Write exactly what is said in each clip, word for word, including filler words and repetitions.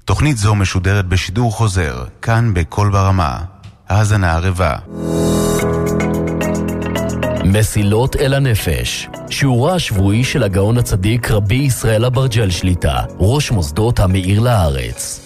תוכנית זו משודרת בשידור חוזר, כאן בכל ברמה. האזנה ערבה. מסילות אל הנפש, שיעורה השבועי של הגאון הצדיק רבי ישראל אברג'ל שליטה, ראש מוסדות המאיר לארץ.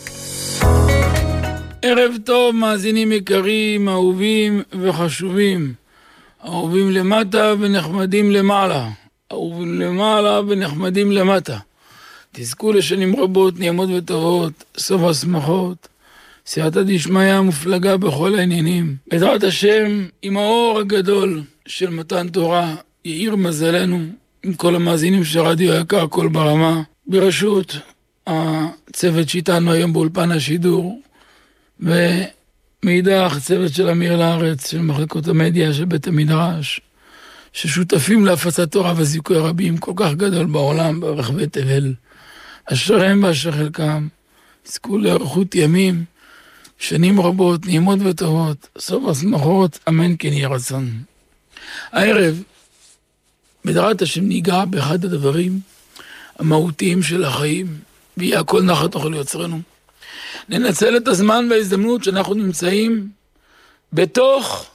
ערב טוב, מאזינים יקרים, אהובים וחשובים. אהובים למטה ונחמדים למעלה. אהובים למעלה ונחמדים למטה. תזכו לשנים רבות, נעימות וטובות, סוף השמחות, סייעתא דשמיא מופלגה בכל העניינים. בעזרת השם, עם האור הגדול של מתן תורה, יאיר מזלנו עם כל המאזינים של רדיו יקר כל ברמה, בראשות הצוות שאיתנו היום באולפן השידור, ומאידך צוות של המאיר לארץ, של מחלקות המדיה של בית המדרש, ששותפים להפצת תורה וזיכוי רבים כל כך גדול בעולם, ברחבי תבל. אשר הם ואשר חלקם, יזכו לאריכות ימים, שנים רבות, נעימות וטובות, סוף השמחות, אמן כן יהי רצון. הערב, בעזרת השם ניגע באחד הדברים המהותיים של החיים, ויהיה הכל נחת אוכל יוצרנו. ננצל את הזמן וההזדמנות שאנחנו נמצאים בתוך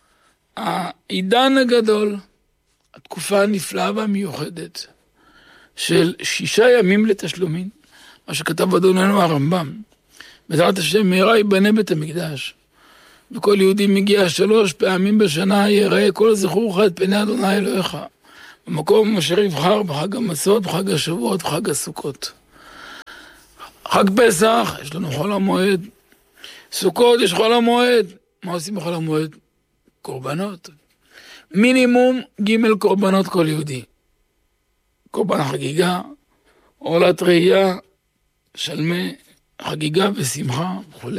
העידן הגדול, התקופה הנפלאה והמיוחדת, של שישה ימים לתשלומים, מה שכתב אדוננו הרמב"ם. בעזרת השם מהרה ייבנה בית המקדש, וכל יהודי מגיע שלוש פעמים בשנה, יראה כל זכורך את פני אדוני אלוהיך, במקום אשר יבחר, בחג המצות, בחג השבועות, בחג הסוכות. חג פסח, יש לנו חול המועד. סוכות, יש חול המועד. מה עושים בחול המועד? קורבנות. מינימום ג' קורבנות כל יהודי. קורבן חגיגה, עולת ראייה, שלמי, חגיגה ושמחה וכו'.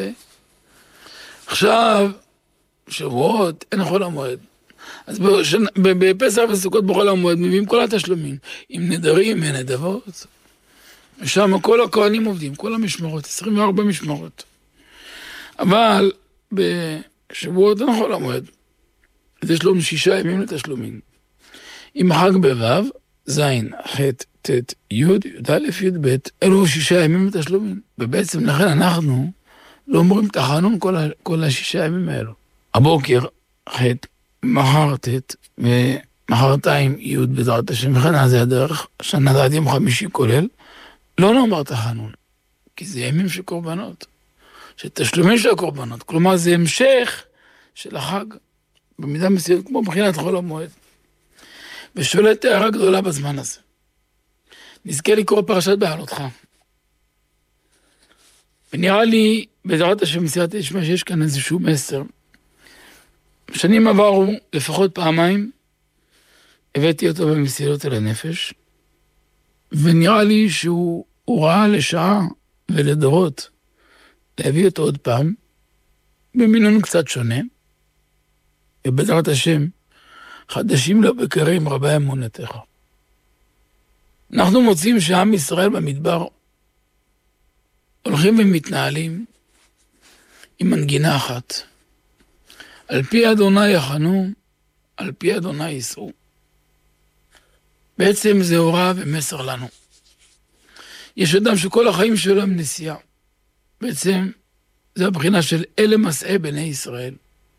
עכשיו, שבועות, אין חול המועד. אז בפסח וסוכות בחול המועד מביאים כל התשלומים, עם נדרים, עם נדבות. ושם כל הכהנים עובדים, כל המשמרות, עשרים וארבע משמרות. אבל בשבועות אין חול המועד. אז יש לנו שישה ימים לתשלומים. עם חג בו' זין, ח', ט', י', י' א', י' ב', אלו שישה ימים לתשלומים. ובעצם לכן אנחנו לא אומרים תחנון כל, כל השישה ימים האלו. הבוקר, ח', מחר ט', ומחרתיים י' בעזרת השם, וכן זה הדרך, שנה עד יום חמישי כולל, לא נאמר תחנון, כי זה ימים של קורבנות, שתשלומים של הקורבנות, כלומר זה המשך של החג, במידה מסוימת, כמו מבחינת חול המועד. ושולט הערה גדולה בזמן הזה. נזכה לקרוא פרשת בעלותך. ונראה לי, בעזרת השם מסייעתא דשמיא, שיש כאן איזשהו מסר. בשנים עברו, לפחות פעמיים, הבאתי אותו במסילות אל הנפש, ונראה לי שהוא ראה לשעה ולדורות להביא אותו עוד פעם, במינון קצת שונה, ובעזרת השם, חדשים לא בקרים רבי אמונתך. אנחנו מוצאים שעם ישראל במדבר הולכים ומתנהלים עם מנגינה אחת. על פי אדוני יחנו, על פי אדוני יסעו. בעצם זה הוראה ומסר לנו. יש אדם שכל החיים שלו הם נסיעה. בעצם זה הבחינה של אלה מסעי בני ישראל.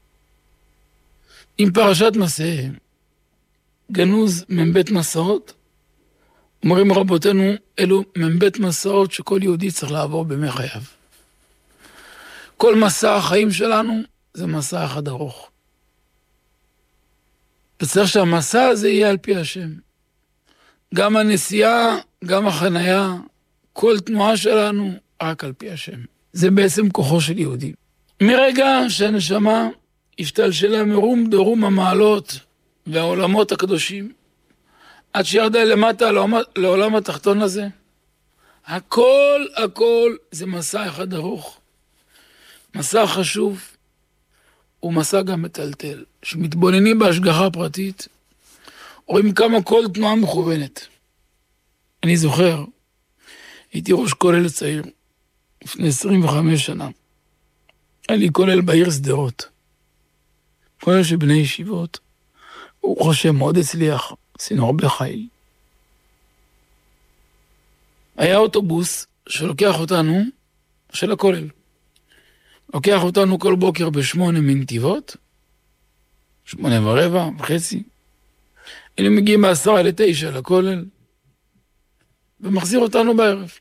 עם פרשת מסעיהם, גנוז מבית מסעות, אומרים רבותינו, אלו מבית מסעות שכל יהודי צריך לעבור בימי חייו. כל מסע החיים שלנו זה מסע אחד ארוך. וצריך שהמסע הזה יהיה על פי השם. גם הנסיעה, גם החנייה, כל תנועה שלנו רק על פי השם. זה בעצם כוחו של יהודי. מרגע שהנשמה השתלשלה מרום דרום המעלות והעולמות הקדושים, עד שירדה למטה לעולם, לעולם התחתון הזה, הכל הכל זה מסע אחד ארוך. מסע חשוב ומסע גם מטלטל. שמתבוננים בהשגחה פרטית, רואים כמה כל תנועה מכוונת. אני זוכר, הייתי ראש כולל צעיר, לפני עשרים וחמש שנה. היה לי כולל בעיר סדרות. כולל של בני ישיבות. הוא חושב מאוד הצליח, עשינו הרבה חיל. היה אוטובוס שלוקח אותנו של הכולל. לוקח אותנו כל בוקר בשמונה מנתיבות, שמונה ורבע, וחצי. היינו מגיעים בעשרה לתשע לכולל, ומחזיר אותנו בערב.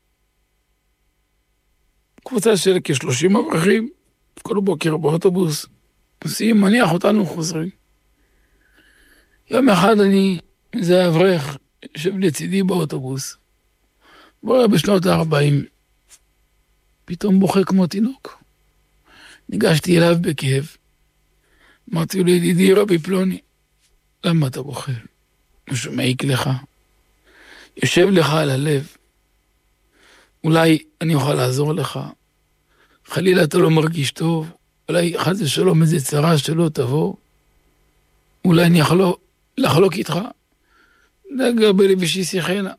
קבוצה של כשלושים אברכים, כל בוקר באוטובוס, נוסעים, מניח אותנו חוזרים. יום אחד אני, זה אברך, יושב לצידי באוטובוס, בוא בשנות ה-ארבעים, פתאום בוכה כמו תינוק. ניגשתי אליו בכאב, אמרתי לו, ידידי רבי פלוני, למה אתה בוכה? משהו מעיק לך, יושב לך על הלב, אולי אני אוכל לעזור לך, חלילה אתה לא מרגיש טוב, אולי חס ושלום איזה צרה שלא תבוא, אולי אני יכול לחלוק איתך, נגע בלבשי שיחנה.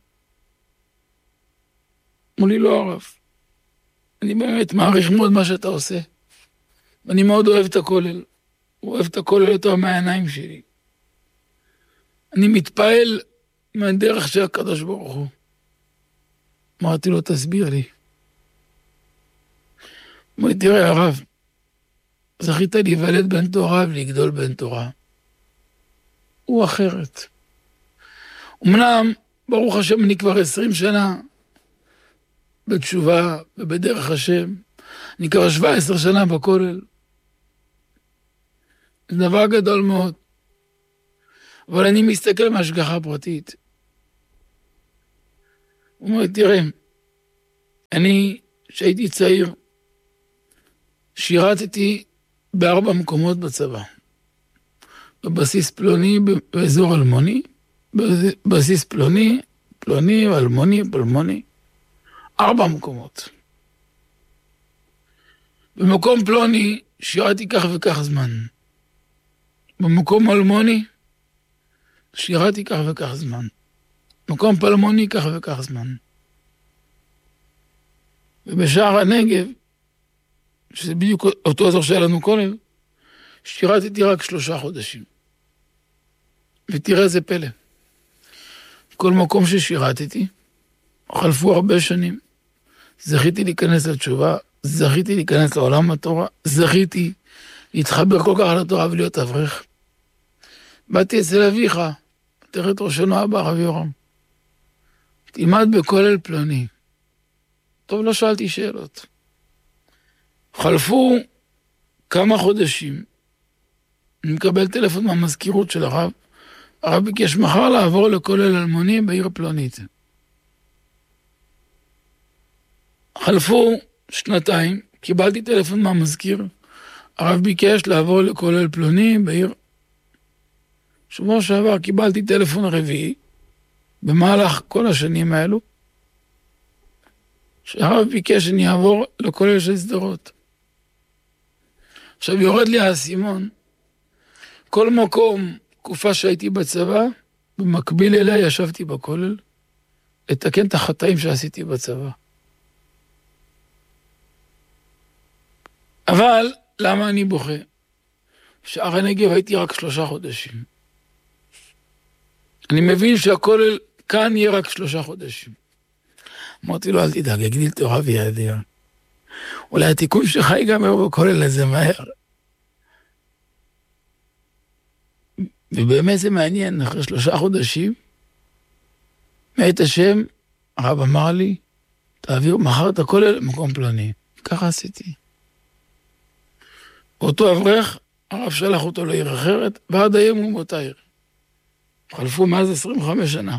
אמרו לי, לא הרב, אני באמת מעריך מאוד מה שאתה עושה, ואני מאוד אוהב את הכולל, אוהב את הכולל יותר מהעיניים שלי. אני מתפעל מהדרך של הקדוש ברוך הוא. אמרתי לו, תסביר לי. אמרתי, תראה הרב, זכית להיוולד בן תורה ולגדול בן תורה. הוא אחרת. אמנם, ברוך השם, אני כבר עשרים שנה בתשובה ובדרך השם. אני כבר שבע עשרה שנה בכולל. זה דבר גדול מאוד. אבל אני מסתכל מהשגחה פרטית. הוא אומר, תראה, אני, שהייתי צעיר, שירתתי בארבע מקומות בצבא. בבסיס פלוני, באזור אלמוני, בבסיס פלוני, פלוני, אלמוני, פלמוני, ארבע מקומות. במקום פלוני שירתי כך וכך זמן. במקום אלמוני שירתי כך וכך זמן. במקום פלמוני כך וכך זמן. ובשער הנגב, שזה בדיוק אותו אזור שהיה לנו כולל, שירתתי רק שלושה חודשים. ותראה איזה פלא. כל מקום ששירתתי, חלפו הרבה שנים. זכיתי להיכנס לתשובה, זכיתי להיכנס לעולם התורה, זכיתי להתחבר כל כך לתורה ולהיות אברך. באתי אצל אביך, תראה את ראשנו אבא הרב יורם. תלמד בכולל פלוני. טוב, לא שאלתי שאלות. חלפו כמה חודשים, אני מקבל טלפון מהמזכירות של הרב, הרב ביקש מחר לעבור לכולל אלמוני בעיר פלונית. חלפו שנתיים, קיבלתי טלפון מהמזכיר, הרב ביקש לעבור לכולל פלוני בעיר. שבוע שעבר קיבלתי טלפון רביעי, במהלך כל השנים האלו, שהרב ביקש שאני אעבור לכולל של סדרות. עכשיו יורד לי האסימון, כל מקום, תקופה שהייתי בצבא, במקביל אליה ישבתי בכולל, לתקן את החטאים שעשיתי בצבא. אבל למה אני בוכה? בשער הנגב הייתי רק שלושה חודשים. אני מבין שהכולל כאן יהיה רק שלושה חודשים. אמרתי לו, אל תדאג, יגדיל תורה וידע. אולי התיקון שלך ייגמר בכולל הזה מהר. ובאמת זה מעניין, אחרי שלושה חודשים, מאת השם, הרב אמר לי, תעביר מחר את הכולל למקום פלוני. ככה עשיתי. אותו אברך, הרב שלח אותו לעיר אחרת, ועד היום הוא מאותה עיר. חלפו מאז עשרים וחמש שנה.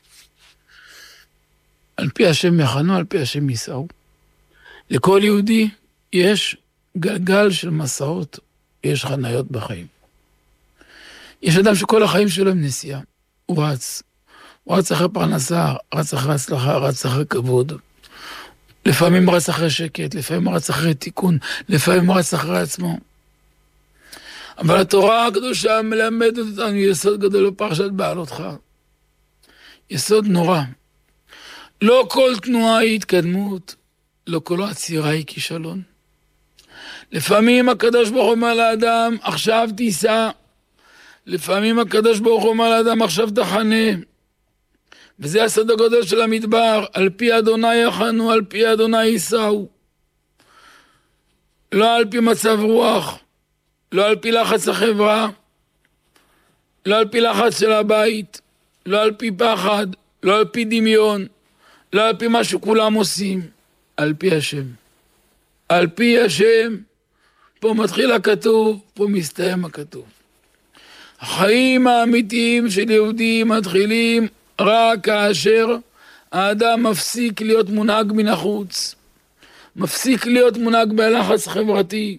על פי השם יחנו, על פי השם יישאו. לכל יהודי יש גלגל של מסעות, יש חניות בחיים. יש אדם שכל החיים שלו הם נסיעה. הוא רץ. הוא רץ אחרי פרנסה, רץ אחרי הצלחה, רץ אחרי כבוד. לפעמים רץ אחרי שקט, לפעמים רץ אחרי תיקון, לפעמים רץ אחרי עצמו. אבל התורה הקדושה מלמדת אותנו יסוד גדול בפרשת בעלותך. יסוד נורא. לא כל תנועה היא התקדמות, לא כל עצירה היא כישלון. לפעמים הקדוש ברוך הוא אומר לאדם, עכשיו תיסע. לפעמים הקדוש ברוך הוא אומר לאדם, עכשיו תחנה. וזה הסוד הגדול של המדבר, על פי אדוני יחנו, על פי אדוני ייסעו. לא על פי מצב רוח, לא על פי לחץ החברה, לא על פי לחץ של הבית, לא על פי פחד, לא על פי דמיון, לא על פי מה שכולם עושים, על פי השם. על פי השם, פה מתחיל הכתוב, פה מסתיים הכתוב. החיים האמיתיים של יהודים מתחילים רק כאשר האדם מפסיק להיות מונהג מן החוץ, מפסיק להיות מונהג בלחץ חברתי,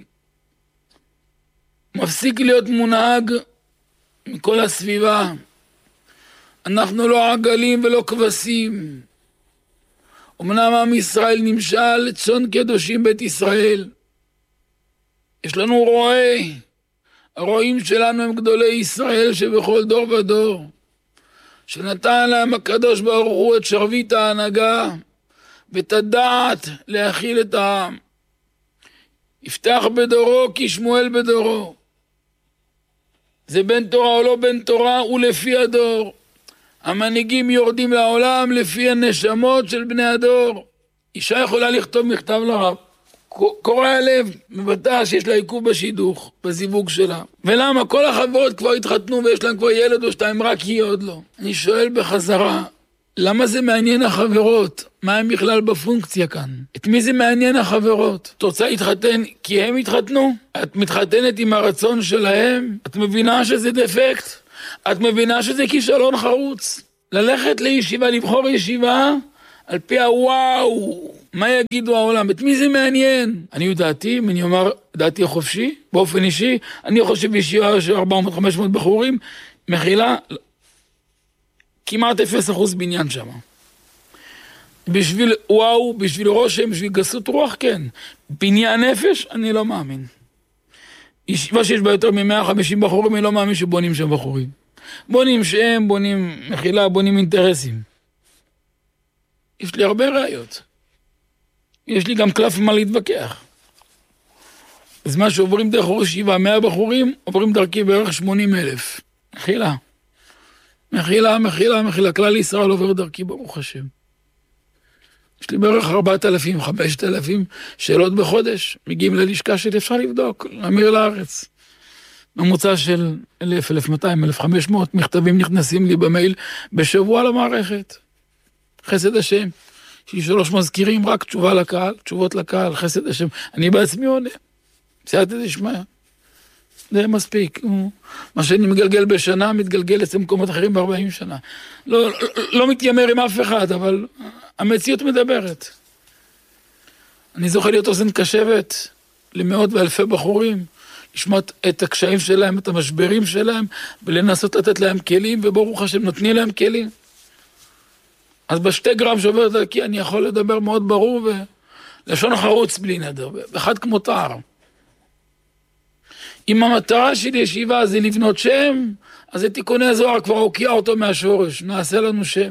מפסיק להיות מונהג מכל הסביבה. אנחנו לא עגלים ולא כבשים. אמנם עם ישראל נמשל לצאן קדושים בית ישראל. יש לנו רועי. הרועים שלנו הם גדולי ישראל שבכל דור ודור. שנתן להם הקדוש ברוך הוא את שרביט ההנהגה ואת הדעת להכיל את העם. יפתח בדורו כי שמואל בדורו. זה בן תורה או לא בן תורה, הוא לפי הדור. המנהיגים יורדים לעולם לפי הנשמות של בני הדור. אישה יכולה לכתוב מכתב לרב, קורא הלב, מבטא שיש לה עיכוב בשידוך, בזיווג שלה. ולמה? כל החברות כבר התחתנו ויש להם כבר ילד או שתיים, רק היא עוד לא. אני שואל בחזרה, למה זה מעניין החברות? מה הם בכלל בפונקציה כאן? את מי זה מעניין החברות? את רוצה להתחתן כי הם התחתנו? את מתחתנת עם הרצון שלהם? את מבינה שזה דפקט? את מבינה שזה כישלון חרוץ? ללכת לישיבה, לבחור ישיבה, על פי הוואו, מה יגידו העולם? את מי זה מעניין? אני יודעתי, אם אני אומר דעתי חופשי, באופן אישי, אני חושב ישיבה של ארבע מאות חמש מאות בחורים, מכילה כמעט אפס אחוז בניין שם. בשביל וואו, בשביל רושם, בשביל גסות רוח, כן. בניין נפש, אני לא מאמין. ישיבה שיש בה יותר מ-מאה וחמישים בחורים, אני לא מאמין שבונים שם בחורים. בונים שם, בונים מכילה, בונים אינטרסים. יש לי הרבה ראיות. יש לי גם קלף מה להתווכח. בזמן שעוברים דרך ישיבה, מאה בחורים, עוברים דרכי בערך שמונים אלף. מכילה. מכילה, מכילה, מכילה. כלל ישראל עובר דרכי, ברוך השם. יש לי בערך ארבעת אלפים, חמשת אלפים שאלות בחודש. מגיעים ללשכה שלי, אפשר לבדוק, להמיר לארץ. ממוצע של אלף, אלף מאתיים, אלף וחמש מאות מכתבים נכנסים לי במייל בשבוע למערכת. חסד השם. יש לי שלוש מזכירים, רק תשובה לקהל, תשובות לקהל, חסד השם. אני בעצמי עונה. סייעתא דשמיא. זה מספיק. מה שאני מגלגל בשנה, מתגלגל אצל מקומות אחרים ב-ארבעים שנה. לא, לא, לא מתיימר עם אף אחד, אבל המציאות מדברת. אני זוכה להיות אוזן קשבת למאות ואלפי בחורים, לשמוע את הקשיים שלהם, את המשברים שלהם, ולנסות לתת להם כלים, וברוך השם נותנים להם כלים. אז בשתי גרם שעובר דרכי אני יכול לדבר מאוד ברור, ולשון חרוץ בלי נדר, ואחד כמו תער. אם המטרה של ישיבה זה לבנות שם, אז זה תיקוני הזוהר, כבר הוקיע אותו מהשורש, נעשה לנו שם.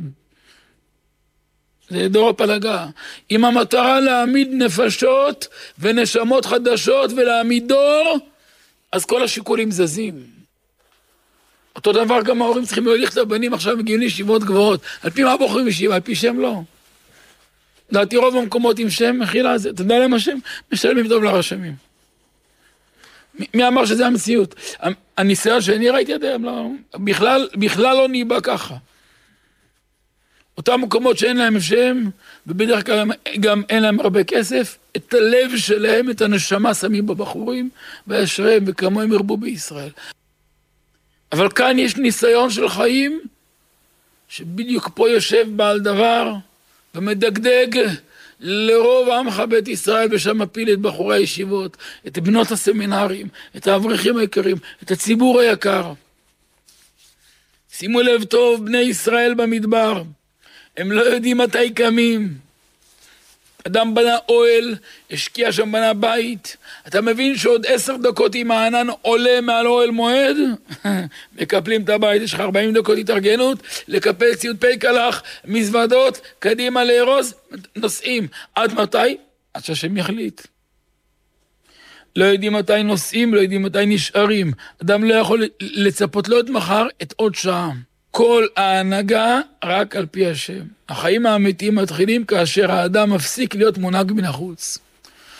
זה דור הפלגה. אם המטרה להעמיד נפשות ונשמות חדשות ולהעמיד דור, אז כל השיקולים זזים. אותו דבר גם ההורים צריכים להוליך את הבנים, עכשיו מגיעים לישיבות גבוהות. על פי מה בוחרים ישיבה? על פי שם לא. דעתי רוב המקומות עם שם, מכילה, אתה יודע להם השם? משלמים טוב לרשמים. מי אמר שזה המציאות? הניסיון שאני ראיתי עד היום, לא, בכלל, בכלל לא ניבא ככה. אותם מקומות שאין להם שם, ובדרך כלל גם אין להם הרבה כסף, את הלב שלהם, את הנשמה שמים בבחורים, וישריהם וכמוהם ירבו בישראל. אבל כאן יש ניסיון של חיים, שבדיוק פה יושב בעל דבר, ומדגדג לרוב עמך בית ישראל, ושם מפיל את בחורי הישיבות, את בנות הסמינרים, את האברכים היקרים, את הציבור היקר. שימו לב טוב, בני ישראל במדבר, הם לא יודעים מתי קמים. אדם בנה אוהל, השקיע שם בנה בית. אתה מבין שעוד עשר דקות אם הענן עולה מעל אוהל מועד, מקפלים את הבית, יש לך ארבעים דקות התארגנות, לקפל ציוד פי קלח, מזוודות, קדימה לארוז, נוסעים. עד מתי? עד שהשם יחליט. לא יודעים מתי נוסעים, לא יודעים מתי נשארים. אדם לא יכול לצפות לא את מחר, את עוד שעה. כל ההנהגה רק על פי השם. החיים האמיתיים מתחילים כאשר האדם מפסיק להיות מונהג מן החוץ.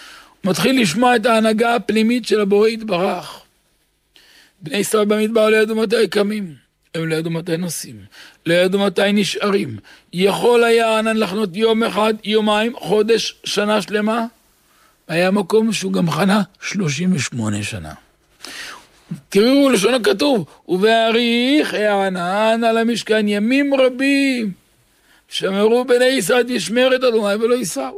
מתחיל לשמוע את ההנהגה הפנימית של הבורא יתברך. בני ישראל במדבר לא ידעו מתי קמים, הם לא ידעו מתי נוסעים, לא ידעו מתי נשארים. יכול היה הענן לחנות יום אחד, יומיים, חודש, שנה שלמה. היה מקום שהוא גם חנה שלושים ושמונה שנה. תראו לשון הכתוב, ובהאריך הענן על המשכן ימים רבים, שמרו בני ישראל ישמר את אדוני ולא ייסעו.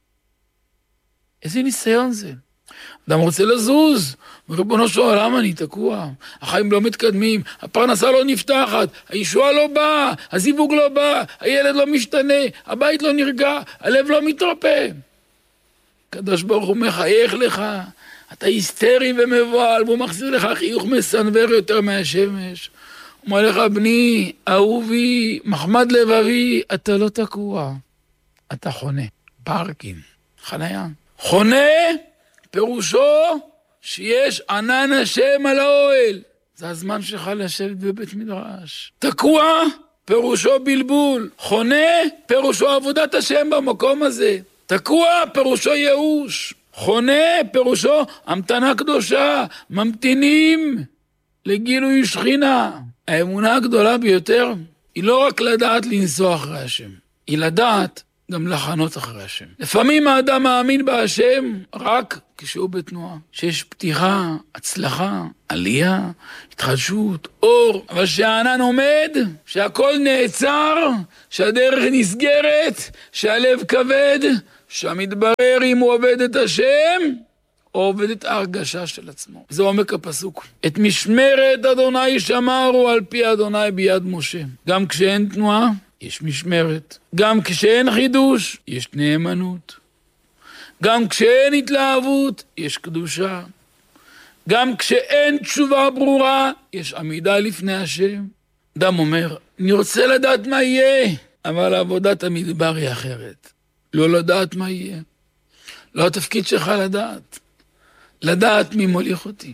איזה ניסיון זה? אדם רוצה לזוז, ריבונו של עולם אני תקוע, החיים לא מתקדמים, הפרנסה לא נפתחת, הישועה לא באה, הזיווג לא בא, הילד לא משתנה, הבית לא נרגע, הלב לא מתרפא. הקדוש ברוך הוא מחייך לך, אתה היסטרי ומבועל, והוא מחזיר לך חיוך מסנוור יותר מהשמש. הוא אומר לך, בני, אהובי, מחמד לבבי, אתה לא תקוע, אתה חונה, פארקינג, חניה. חונה פירושו שיש ענן השם על האוהל. זה הזמן שלך לשבת בבית מדרש. תקוע פירושו בלבול. חונה פירושו עבודת השם במקום הזה. תקוע פירושו ייאוש. חונה פירושו המתנה קדושה. ממתינים לגילוי שכינה. האמונה הגדולה ביותר היא לא רק לדעת לנסוע אחרי השם, היא לדעת גם לחנות אחרי השם. לפעמים האדם מאמין בהשם רק כשהוא בתנועה, שיש פתיחה, הצלחה, עלייה, התחדשות, אור, אבל שהענן עומד, שהכל נעצר, שהדרך נסגרת, שהלב כבד, שהמתברר אם הוא עובד את השם, או עובד את ההרגשה של עצמו. זה עומק הפסוק. את משמרת אדוני שמרו על פי אדוני ביד משה. גם כשאין תנועה, יש משמרת. גם כשאין חידוש, יש נאמנות. גם כשאין התלהבות, יש קדושה. גם כשאין תשובה ברורה, יש עמידה לפני השם. אדם אומר, אני רוצה לדעת מה יהיה, אבל עבודת המדבר היא אחרת. לא לדעת מה יהיה. לא התפקיד שלך לדעת. לדעת מי מוליך אותי.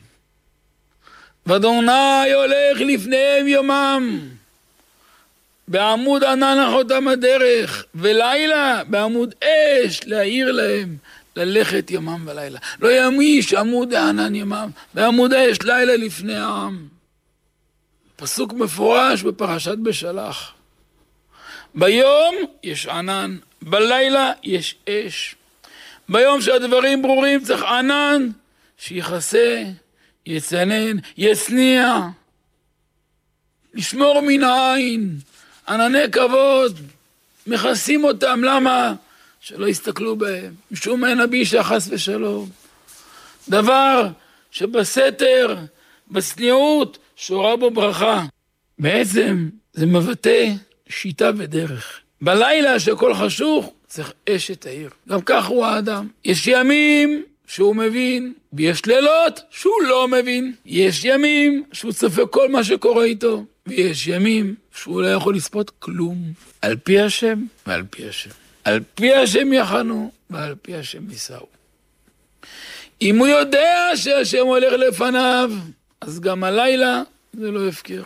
ואדוני הולך לפניהם יומם. בעמוד ענן אחותם הדרך, ולילה בעמוד אש להאיר להם, ללכת יומם ולילה. לא ימיש עמוד הענן יומם, בעמוד אש לילה לפני העם. פסוק מפורש בפרשת בשלח. ביום יש ענן, בלילה יש אש. ביום שהדברים ברורים צריך ענן, שיחסה, יצנן, יצניע, לשמור מן העין. ענני כבוד, מכסים אותם, למה? שלא יסתכלו בהם, משום אין נביא שחס ושלום. דבר שבסתר, בסניעות, שורה בו ברכה. בעצם זה מבטא שיטה ודרך. בלילה שכל חשוך, צריך אשת העיר. גם כך הוא האדם. יש ימים שהוא מבין, ויש לילות שהוא לא מבין. יש ימים שהוא צופה כל מה שקורה איתו. ויש ימים שהוא לא יכול לספות כלום. על פי השם ועל פי השם. על פי השם יחנו ועל פי השם ייסעו. אם הוא יודע שהשם הולך לפניו, אז גם הלילה זה לא הפקר.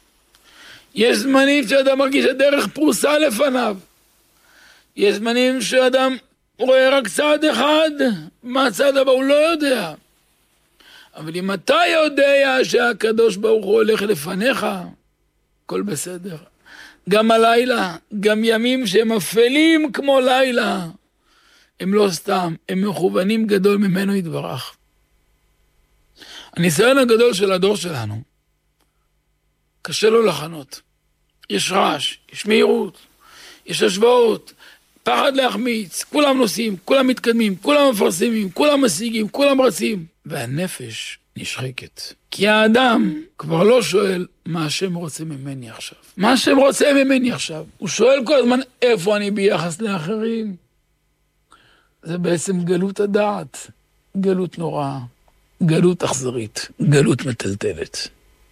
יש זמנים שאדם מרגיש הדרך פרוסה לפניו. יש זמנים שאדם רואה רק צעד אחד, מה הצעד הבא הוא לא יודע. אבל אם אתה יודע שהקדוש ברוך הוא הולך לפניך, הכל בסדר. גם הלילה, גם ימים שהם אפלים כמו לילה, הם לא סתם, הם מכוונים גדול ממנו יתברך. הניסיון הגדול של הדור שלנו, קשה לו לחנות. יש רעש, יש מהירות, יש השוואות, פחד להחמיץ, כולם נוסעים, כולם מתקדמים, כולם מפרסמים, כולם משיגים, כולם רצים. והנפש נשחקת. כי האדם כבר לא שואל מה השם רוצה ממני עכשיו. מה השם רוצה ממני עכשיו? הוא שואל כל הזמן איפה אני ביחס לאחרים. זה בעצם גלות הדעת, גלות נוראה, גלות אכזרית, גלות מטלטלת.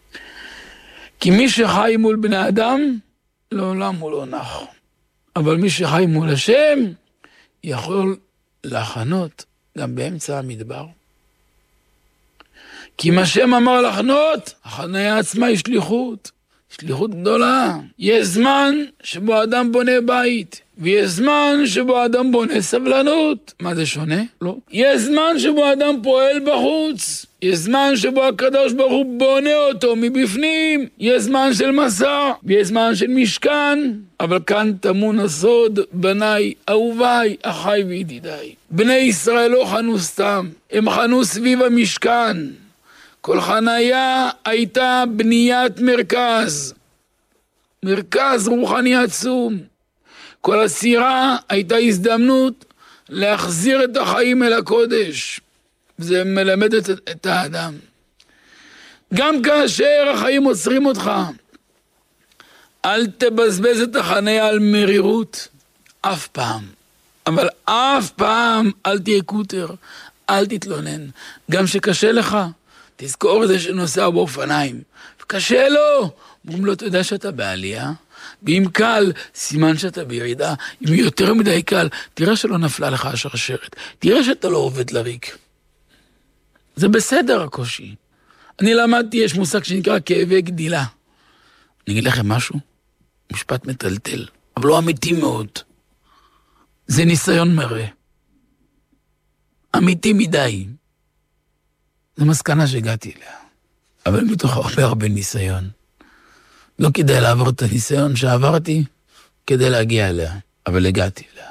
כי מי שחי מול בני אדם, לעולם הוא לא נח. אבל מי שחי מול השם, יכול לחנות גם באמצע המדבר. כי אם השם אמר לחנות, החניה עצמה היא שליחות. שליחות גדולה. יש זמן שבו אדם בונה בית, ויש זמן שבו אדם בונה סבלנות. מה זה שונה? לא. יש זמן שבו אדם פועל בחוץ. יש זמן שבו הקדוש ברוך הוא בונה אותו מבפנים. יש זמן של מסע, ויש זמן של משכן. אבל כאן טמון הסוד, בניי, אהוביי, אחיי וידידיי. בני ישראל לא חנו סתם, הם חנו סביב המשכן. כל חניה הייתה בניית מרכז. מרכז רוחני עצום. כל הסירה הייתה הזדמנות להחזיר את החיים אל הקודש. זה מלמד את, את האדם. גם כאשר החיים עוצרים אותך, אל תבזבז את החניה על מרירות, אף פעם. אבל אף פעם אל תהיה קוטר, אל תתלונן. גם שקשה לך, תזכור את זה שנוסע באופניים. קשה לו, אומרים לו, אתה יודע שאתה בעלייה? ואם קל, סימן שאתה בירידה. אם יותר מדי קל, תראה שלא נפלה לך השרשרת. תראה שאתה לא עובד לריק. זה בסדר הקושי. אני למדתי, יש מושג שנקרא כאבי גדילה. אני אגיד לכם משהו? משפט מטלטל, אבל לא אמיתי מאוד. זה ניסיון מראה. אמיתי מדי. זו מסקנה שהגעתי אליה. אבל מתוך הרבה הרבה ניסיון. לא כדי לעבור את הניסיון שעברתי, כדי להגיע אליה, אבל הגעתי אליה.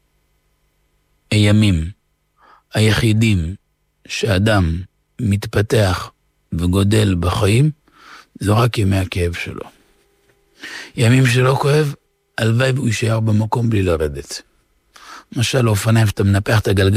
הימים, היחידים שאדם מתפתח וגודל בחיים, זה רק ימי הכאב שלו. ימים שלא כואב, הלוואי והוא יישאר במקום בלי לרדת. למשל, אופניים שאתה מנפח את הגלגל,